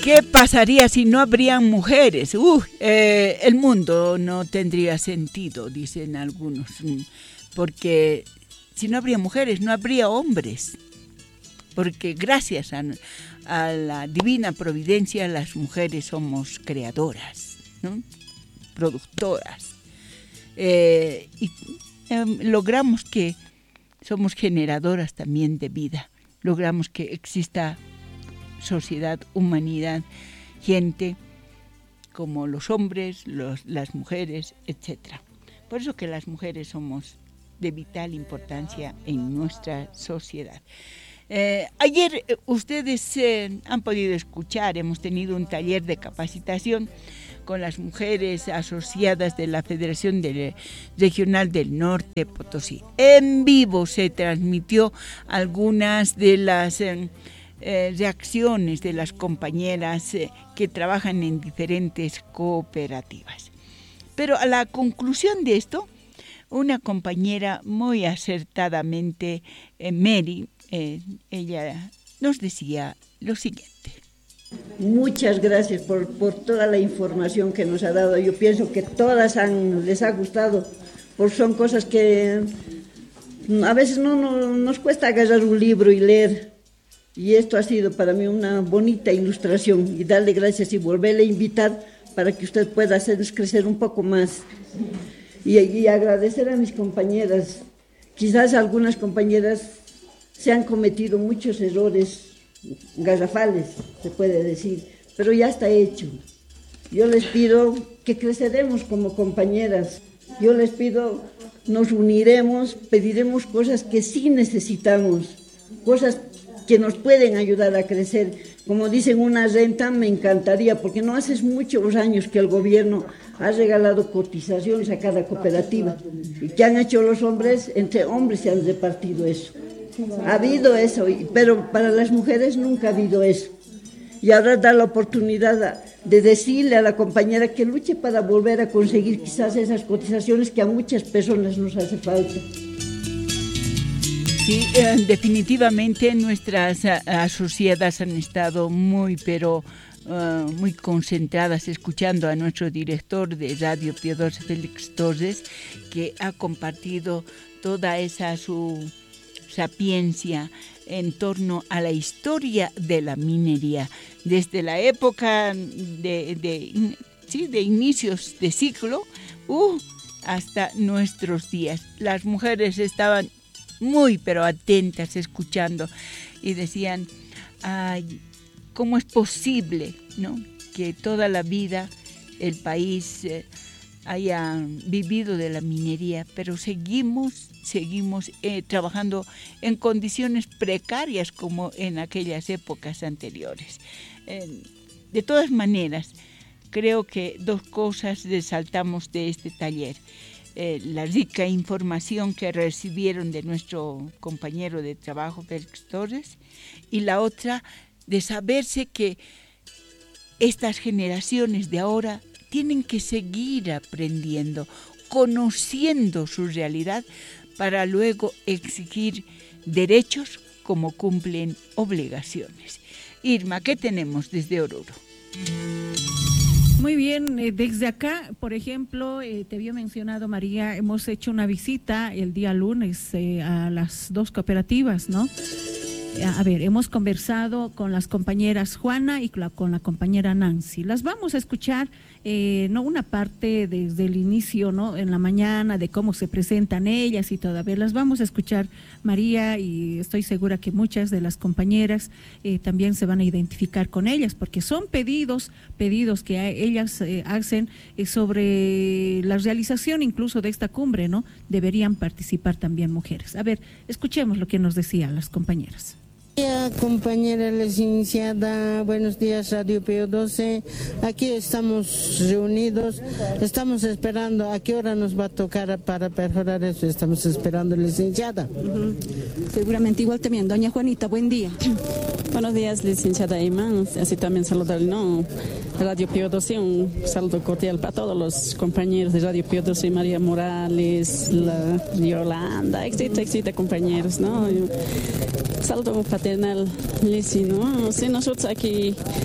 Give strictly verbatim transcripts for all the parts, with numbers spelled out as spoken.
¿Qué pasaría si no habrían mujeres? Uh, eh, el mundo no tendría sentido, dicen algunos, porque si no habría mujeres, no habría hombres, porque gracias a, a la divina providencia las mujeres somos creadoras, ¿no? Productoras, eh, y eh, logramos que somos generadoras también de vida, logramos que exista sociedad, humanidad, gente como los hombres, los, las mujeres, etcétera. Por eso que las mujeres somos de vital importancia en nuestra sociedad. Eh, ayer eh, ustedes eh, han podido escuchar, hemos tenido un taller de capacitación con las mujeres asociadas de la Federación del, Regional del Norte Potosí. En vivo se transmitió algunas de las eh, eh, reacciones de las compañeras eh, que trabajan en diferentes cooperativas. Pero a la conclusión de esto, una compañera muy acertadamente, eh, Mary, eh, ella nos decía lo siguiente. Muchas gracias por, por toda la información que nos ha dado. Yo pienso que todas han, les ha gustado, porque son cosas que a veces no, no nos cuesta agarrar un libro y leer. Y esto ha sido para mí una bonita ilustración, y darle gracias y volverle a invitar para que usted pueda hacernos crecer un poco más. Y, y agradecer a mis compañeras. Quizás algunas compañeras se han cometido muchos errores garrafales, se puede decir, pero ya está hecho. Yo les pido que creceremos como compañeras. Yo les pido, nos uniremos, pediremos cosas que sí necesitamos, cosas que nos pueden ayudar a crecer. Como dicen, una renta me encantaría, porque no hace muchos años que el gobierno ha regalado cotizaciones a cada cooperativa. ¿Y qué han hecho los hombres? Entre hombres se han repartido eso. Ha habido eso, pero para las mujeres nunca ha habido eso. Y ahora da la oportunidad de decirle a la compañera que luche para volver a conseguir quizás esas cotizaciones que a muchas personas nos hace falta. Sí, eh, definitivamente nuestras uh, asociadas han estado muy, pero uh, muy concentradas escuchando a nuestro director de Radio Pío doce, Félix Torres, que ha compartido toda esa su sapiencia en torno a la historia de la minería, desde la época de, de, sí, de inicios de siglo uh, hasta nuestros días. Las mujeres estaban muy pero atentas escuchando y decían, ay, ¿cómo es posible, ¿no?, que toda la vida el país eh, haya vivido de la minería, pero seguimos, seguimos eh, trabajando en condiciones precarias como en aquellas épocas anteriores? Eh, de todas maneras, creo que dos cosas resaltamos de este taller. Eh, la rica información que recibieron de nuestro compañero de trabajo, Félix Torres, y la otra, de saberse que estas generaciones de ahora tienen que seguir aprendiendo, conociendo su realidad, para luego exigir derechos como cumplen obligaciones. Irma, ¿qué tenemos desde Oruro? Muy bien, eh, desde acá, por ejemplo, eh, te había mencionado, María, hemos hecho una visita el día lunes eh, a las dos cooperativas, ¿no? A ver, hemos conversado con las compañeras Juana y con la compañera Nancy. Las vamos a escuchar, eh, no una parte desde el inicio, ¿no?, en la mañana, de cómo se presentan ellas y todo. A ver, las vamos a escuchar, María, y estoy segura que muchas de las compañeras eh, también se van a identificar con ellas, porque son pedidos, pedidos que ellas eh, hacen eh, sobre la realización incluso de esta cumbre, ¿no? Deberían participar también mujeres. A ver, escuchemos lo que nos decían las compañeras. Buenos días, compañera licenciada, buenos días, Radio Pío doce. Aquí estamos reunidos, estamos esperando a qué hora nos va a tocar para perforar eso, estamos esperando, licenciada. Uh-huh. Seguramente igual también. Doña Juanita, buen día. Buenos días, licenciada Iman, así también saludarle, ¿no?, Radio Pío doce, un saludo cordial para todos los compañeros de Radio Pío doce, María Morales, la Yolanda, etcétera, etcétera, compañeros, ¿no? Saludo paternal, Lisi, ¿no? Sí, nosotros aquí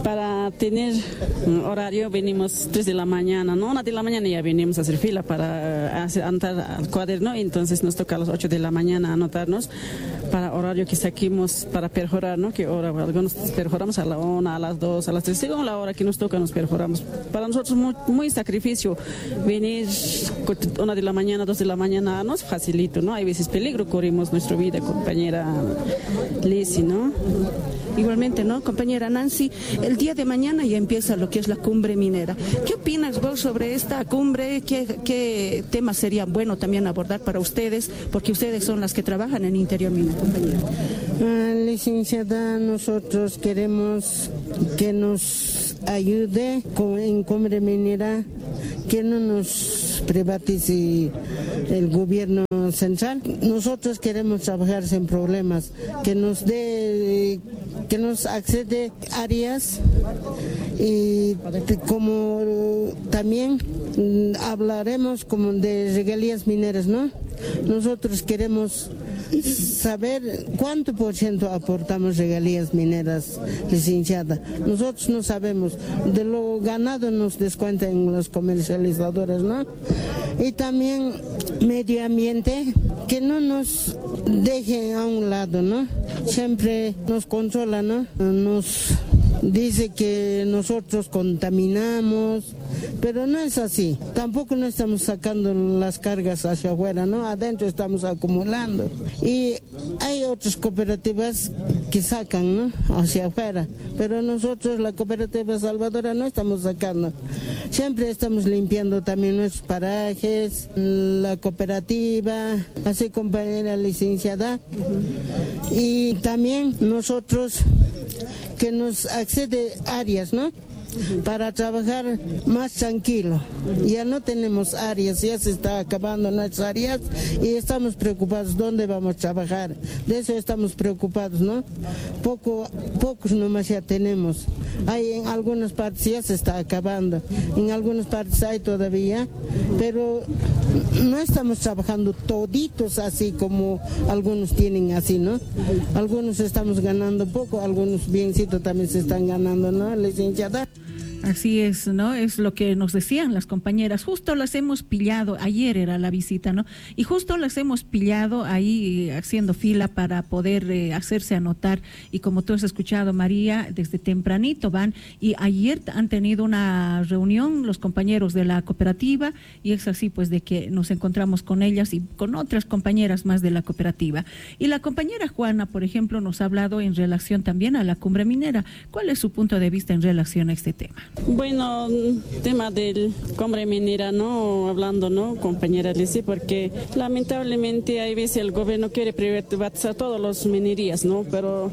para tener horario venimos tres de la mañana, ¿no? Una de la mañana ya venimos a hacer fila para hacer, anotar al cuaderno, entonces nos toca a las ocho de la mañana anotarnos para horario que saquemos para perforar, ¿no? Que hora, algunos perforamos a la una, a las dos, a las tres, según la hora que nos toca nos perforamos. Para nosotros muy, muy sacrificio venir una de la mañana, dos de la mañana, no es facilito, ¿no? Hay veces peligro corrimos nuestra vida, compañera Lizzy, ¿no? Igualmente, ¿no? Compañera Nancy, el día de mañana ya empieza lo que es la cumbre minera. ¿Qué opinas vos sobre esta cumbre? ¿Qué, qué temas sería bueno también abordar para ustedes? Porque ustedes son las que trabajan en interior minero, compañera. Ah, licenciada, nosotros queremos que nos ayude con, en cumbre minera, que no nos privatice el gobierno central. Nosotros queremos trabajar sin problemas, que nos dé, que nos accede áreas y como también hablaremos como de regalías mineras, ¿no? Nosotros queremos saber cuánto por ciento aportamos regalías mineras, licenciada. Nosotros no sabemos, de lo ganado nos descuentan los comercializadores, ¿no? Y también medio ambiente, que no nos dejen a un lado, ¿no? Siempre nos controla, ¿no? Nos dice que nosotros contaminamos, pero no es así. Tampoco no estamos sacando las cargas hacia afuera, ¿no? Adentro estamos acumulando. Y hay otras cooperativas que sacan, ¿no? Hacia afuera. Pero nosotros, la cooperativa salvadora, no estamos sacando. Siempre estamos limpiando también nuestros parajes, la cooperativa, así compañera licenciada. Y también nosotros que nos accede áreas, ¿no? Para trabajar más tranquilo. Ya no tenemos áreas, ya se está acabando nuestras áreas y estamos preocupados dónde vamos a trabajar. De eso estamos preocupados, ¿no? Poco, pocos nomás ya tenemos. Hay en algunas partes ya se está acabando, en algunas partes hay todavía, pero no estamos trabajando toditos así como algunos tienen así, ¿no? Algunos estamos ganando poco, algunos biencitos también se están ganando, ¿no, licenciada? Así es, ¿no? Es lo que nos decían las compañeras. Justo las hemos pillado, ayer era la visita, ¿no? Y justo las hemos pillado ahí eh, haciendo fila para poder eh, hacerse anotar. Y como tú has escuchado, María, desde tempranito van. Y ayer han tenido una reunión los compañeros de la cooperativa y es así pues de que nos encontramos con ellas y con otras compañeras más de la cooperativa. Y la compañera Juana, por ejemplo, nos ha hablado en relación también a la cumbre minera. ¿Cuál es su punto de vista en relación a este tema? Bueno, tema del cumbre minera, ¿no? Hablando, ¿no? Compañera Lizzy, porque lamentablemente hay veces el gobierno quiere privatizar todas las minerías, ¿no? Pero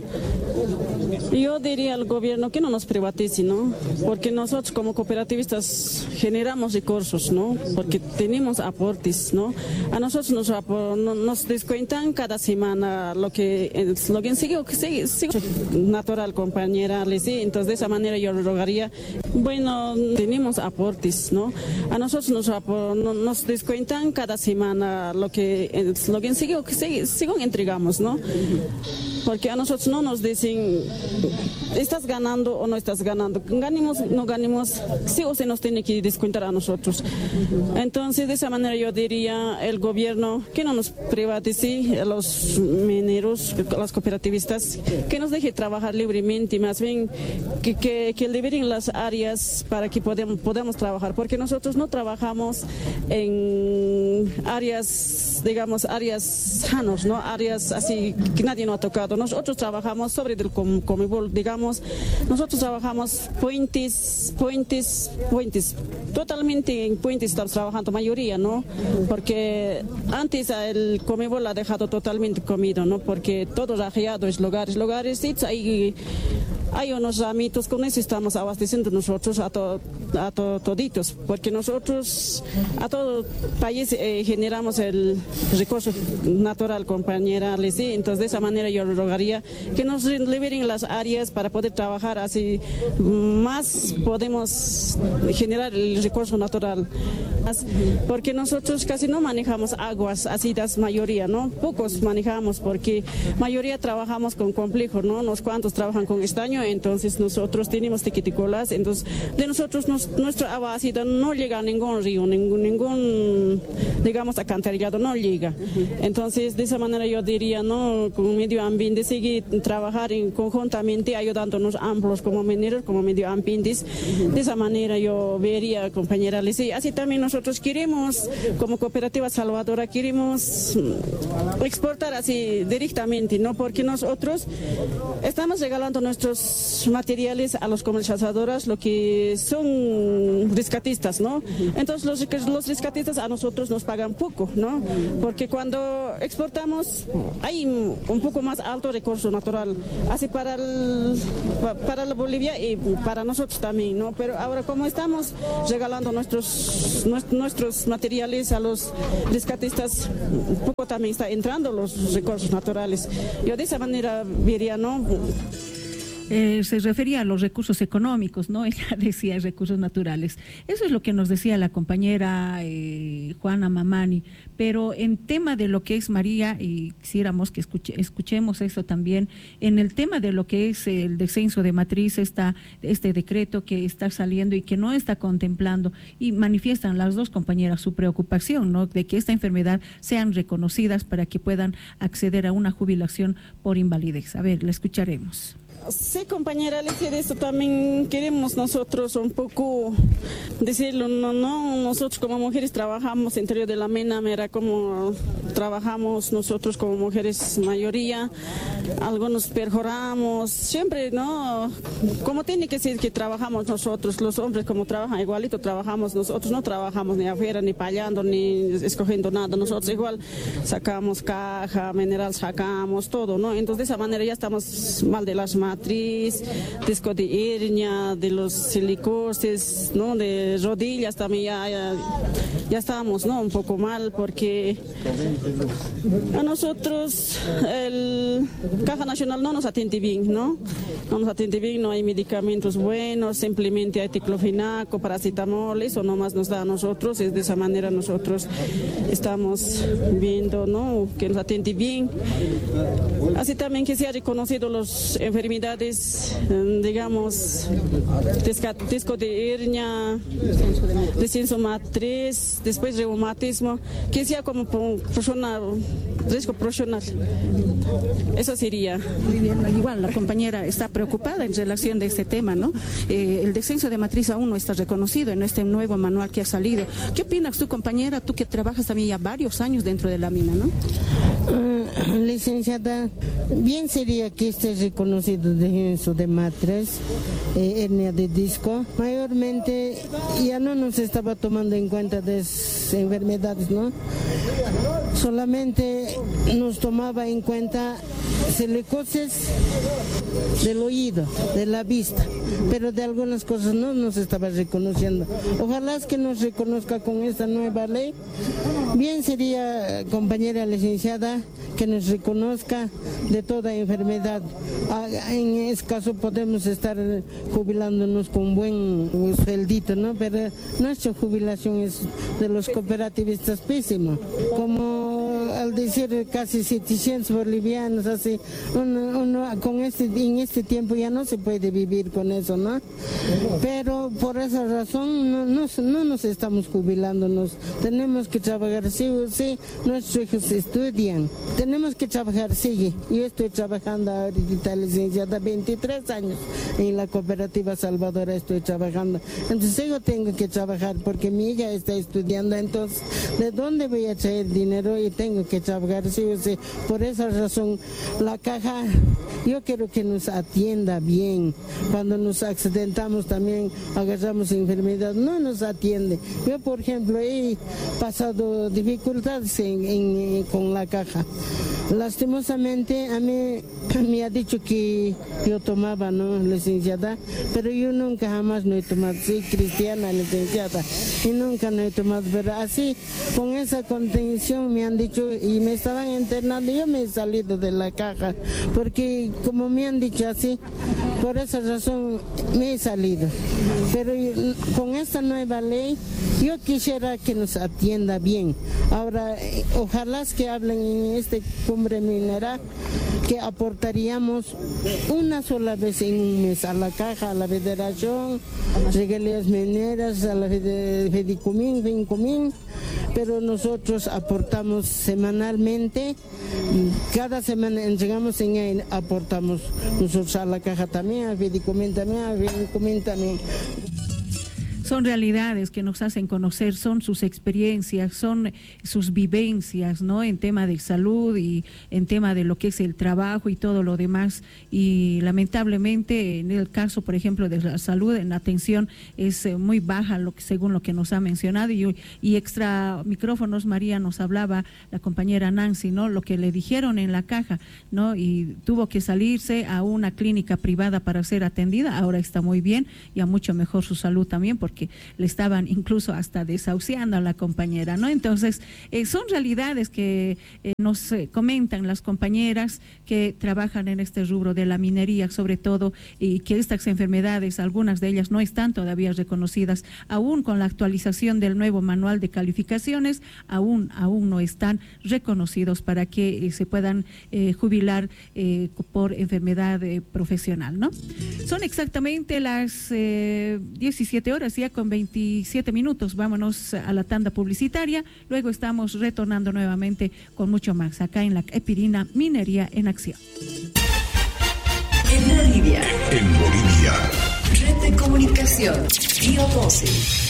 yo diría al gobierno que no nos privatice, ¿no? Porque nosotros como cooperativistas generamos recursos, ¿no? Porque tenemos aportes, ¿no? A nosotros nos, nos descuentan cada semana lo que, lo que sigue, sigue, sigue natural, compañera Lizzy. Entonces de esa manera yo rogaría. Bueno, tenemos aportes, ¿no? A nosotros nos, nos descuentan cada semana lo que, lo que sigue, sigue, sigue entregamos, ¿no? Porque a nosotros no nos dicen, ¿estás ganando o no estás ganando? Ganemos, no ganemos, sí o se nos tiene que descuentar a nosotros. Entonces, de esa manera yo diría, el gobierno que no nos privatice, a los mineros, a los cooperativistas, que nos deje trabajar libremente, más bien que, que, que liberen las áreas para que podamos, podamos trabajar, porque nosotros no trabajamos en áreas, digamos, áreas sanos, ¿no? Áreas así que nadie nos ha tocado. Nosotros trabajamos sobre el Comebol, digamos, nosotros trabajamos puentes, puentes, puentes, totalmente en puentes estamos trabajando, mayoría, ¿no? Porque antes el Comebol ha dejado totalmente comido, ¿no? Porque todo rajeado es lugares, lugares, y hay, hay unos ramitos, con eso estamos abasteciendo nosotros a, to, a to, toditos, porque nosotros a todo país eh, generamos el recurso natural, compañera Lizzy. Entonces de esa manera yo rogaría que nos liberen las áreas para poder trabajar así, más podemos generar el recurso natural, porque nosotros casi no manejamos aguas ácidas, mayoría, ¿no? Pocos manejamos, porque mayoría trabajamos con complejos, ¿no? Unos cuantos trabajan con estaño, entonces nosotros tenemos tiquiticolas, entonces de nosotros nos, nuestra agua ácida no llega a ningún río, ningún, ningún digamos, alcantarillado no llega. Entonces de esa manera yo diría, no, con medio ambiente seguir trabajar en, conjuntamente ayudándonos ambos como mineros, como medio ambientes. De esa manera yo vería, compañera Alicia, así también nosotros queremos, como cooperativa salvadora, queremos exportar así directamente, ¿no? Porque nosotros estamos regalando nuestros materiales a los comercializadoras, lo que son rescatistas, ¿no? Entonces los, los rescatistas a nosotros nos pagan poco, ¿no? Porque cuando exportamos hay un poco más alto recurso natural, así para el, para la Bolivia y para nosotros también, ¿no? Pero ahora como estamos regalando nuestros nuestros materiales a los rescatistas, un poco también está entrando los recursos naturales. Yo de esa manera vería, ¿no? Eh, se refería a los recursos económicos, ¿no? Ella decía recursos naturales. Eso es lo que nos decía la compañera eh, Juana Mamani. Pero en tema de lo que es María, y quisiéramos que escuche, escuchemos eso también, en el tema de lo que es el descenso de matriz, esta, este decreto que está saliendo y que no está contemplando, y manifiestan las dos compañeras su preocupación, ¿no? De que esta enfermedad sean reconocidas para que puedan acceder a una jubilación por invalidez. A ver, la escucharemos. Sí, compañera Alicia, de eso también queremos nosotros un poco decirlo, no, no, nosotros como mujeres trabajamos interior de la MENA, mira cómo trabajamos nosotros como mujeres mayoría, algunos perjoramos, siempre, ¿no? Como tiene que ser que trabajamos nosotros, los hombres como trabajan igualito, trabajamos nosotros, no trabajamos ni afuera, ni payando, ni escogiendo nada, nosotros igual sacamos caja, mineral sacamos, todo, ¿no? Entonces de esa manera ya estamos mal de las matriz, disco de hernia, de los silicoses, ¿no? De rodillas también ya, ya, ya estamos, ¿no? Un poco mal porque a nosotros el Caja Nacional no nos atiende bien, ¿no? No nos atiende bien, no hay medicamentos buenos, simplemente hay diclofenaco, paracetamol, eso nomás nos da a nosotros, es de esa manera nosotros estamos viendo, ¿no? Que nos atiende bien. Así también que se ha reconocido las enfermedades, digamos, disco de hernia, descenso matriz, después reumatismo, que sea como profesional, riesgo profesional. Eso sería. Muy bien, igual la compañera está preocupada en relación de este tema, ¿no? Eh, el descenso de matriz aún no está reconocido en este nuevo manual que ha salido. ¿Qué opinas tú, compañera, tú que trabajas también ya varios años dentro de la mina, ¿no? Uh, licenciada, bien sería que esté reconocido descenso de matriz, eh, hernia de disco. Mayormente ya no nos estaba tomando en cuenta de esas enfermedades, ¿no? Solamente nos tomaba en cuenta silicosis del oído, de la vista, pero de algunas cosas no nos estaba reconociendo. Ojalá es que nos reconozca con esta nueva ley. Bien sería, compañera licenciada, que nos reconozca de toda enfermedad. En ese caso podemos estar jubilándonos con buen sueldito, ¿no? Pero nuestra jubilación es de los cooperativistas pésimo. Como al decir casi setecientos bolivianos, así, uno, uno con este, en este tiempo ya no se puede vivir con eso, ¿no? Pero por esa razón no, no, no nos estamos jubilándonos. Tenemos que trabajar, sí o sí, nuestros hijos estudian. Tenemos que trabajar, sigue. Yo estoy trabajando ahorita, licenciada, veintitrés años en la cooperativa salvadora estoy trabajando. Entonces yo tengo que trabajar porque mi hija está estudiando, entonces ¿de dónde voy a traer dinero? Y tengo que trabajar, sí o sí. Por esa razón, la caja, yo quiero que nos atienda bien. Cuando nos accidentamos también, agarramos enfermedad, no nos atiende. Yo, por ejemplo, he pasado dificultades en, en, con la caja. Lastimosamente a mí me ha dicho que yo tomaba, ¿no, licenciada? Pero yo nunca jamás no he tomado, soy cristiana, licenciada, y nunca no he tomado, pero así, con esa contención me han dicho, y me estaban internando, yo me he salido de la caja, porque como me han dicho así, Por esa razón me he salido. Pero con esta nueva ley, yo quisiera que nos atienda bien. Ahora, ojalá que hablen en este cumbre minera, que aportaríamos una sola vez en un mes a la caja, a la federación, regalías mineras, a la Fedicumín, Fincumín, pero nosotros aportamos semanalmente, cada semana entregamos en ahí, aportamos nosotros a la caja también, a Fedicumín también, a Fincumín también. Son realidades que nos hacen conocer, son sus experiencias, son sus vivencias, ¿no? En tema de salud y en tema de lo que es el trabajo y todo lo demás. Y lamentablemente, en el caso, por ejemplo, de la salud, en la atención es eh, muy baja, lo que, según lo que nos ha mencionado. Y, y extra micrófonos, María nos hablaba, la compañera Nancy, ¿no? Lo que le dijeron en la caja, ¿no? Y tuvo que salirse a una clínica privada para ser atendida. Ahora está muy bien y a mucho mejor su salud también, porque que le estaban incluso hasta desahuciando a la compañera, ¿no? Entonces, eh, son realidades que eh, nos eh, comentan las compañeras que trabajan en este rubro de la minería, sobre todo, y que estas enfermedades, algunas de ellas no están todavía reconocidas, aún con la actualización del nuevo manual de calificaciones, aún, aún no están reconocidos para que eh, se puedan eh, jubilar eh, por enfermedad eh, profesional, ¿no? Son exactamente las eh, diecisiete horas, ya con veintisiete minutos. Vámonos a la tanda publicitaria, luego estamos retornando nuevamente con mucho más acá en la Epirina Minería en Acción. En Bolivia. En Bolivia. Red de comunicación. Pío doce.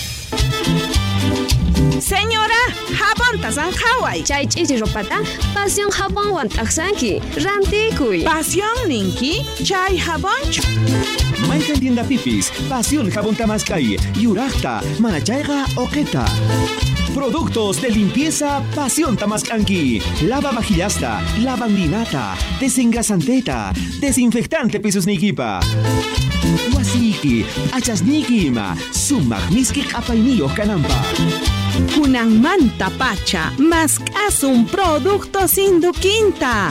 Señora, jabón tasan Hawaii. Chay chichi ropata, pasión jabón wan taksanki, rantikuy. Pasión ninki, chay jabón. Maikan tienda pipis, pasión jabón tamaskai, yurachta, manachaiga oqueta. Productos de limpieza Pasión Tamascanqui. Lava vajillasta, lavandinata, desengrasanteta, desinfectante pisos niquipa. Wasiki, achasniquima, sumagmiski apainillo canampa. Kunan manta pacha, más un producto sin duquinta.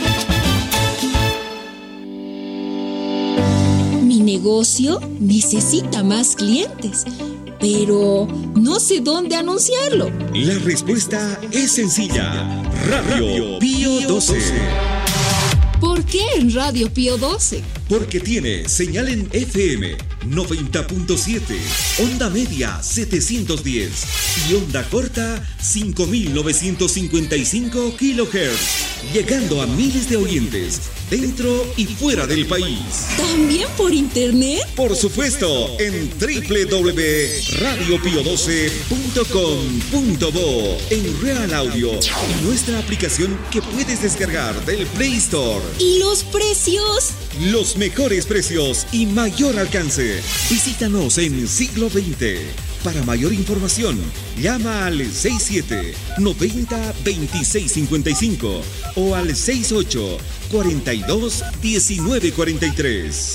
Mi negocio necesita más clientes, pero no sé dónde anunciarlo. La respuesta es sencilla. Radio Pío doce. ¿Por qué en Radio Pío doce? Porque tiene señal en F M noventa punto siete, onda media setecientos diez y onda corta cinco mil novecientos cincuenta y cinco kilohertz, llegando a miles de oyentes dentro y fuera del país. ¿También por internet? Por supuesto, en doble u doble u doble u punto radio pío doce punto com punto bo, en Real Audio y nuestra aplicación que puedes descargar del Play Store. ¿Y los precios? Los mejores precios y mayor alcance. Visítanos en Siglo veinte. Para mayor información, llama al seis siete noventa veintiséis cincuenta y cinco o al seis ocho cuarenta y dos diecinueve cuarenta y tres.